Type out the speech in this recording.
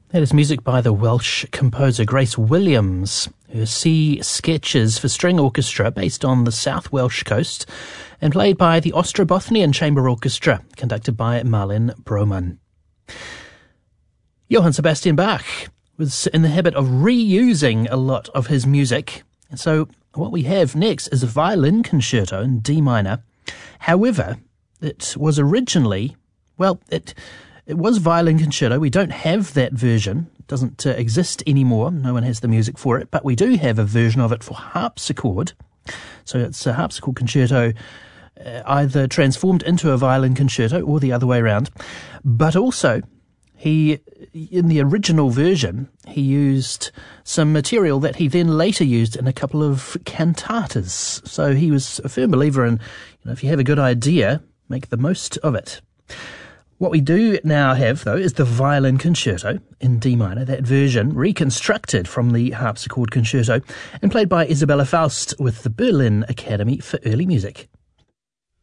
That is music by the Welsh composer Grace Williams, her Sea Sketches for String Orchestra based on the South Welsh coast and played by the Ostrobothnian Chamber Orchestra, conducted by Marlene Broman. Johann Sebastian Bach was in the habit of reusing a lot of his music, and so what we have next is a violin concerto in D minor. However, it was originally, it was violin concerto. We don't have that version. It doesn't exist anymore. No one has the music for it, but we do have a version of it for harpsichord. So it's a harpsichord concerto either transformed into a violin concerto or the other way around. But also, in the original version, he used some material that he then later used in a couple of cantatas. So he was a firm believer in, if you have a good idea, make the most of it. What we do now have, though, is the violin concerto in D minor, that version reconstructed from the harpsichord concerto and played by Isabella Faust with the Berlin Academy for Early Music.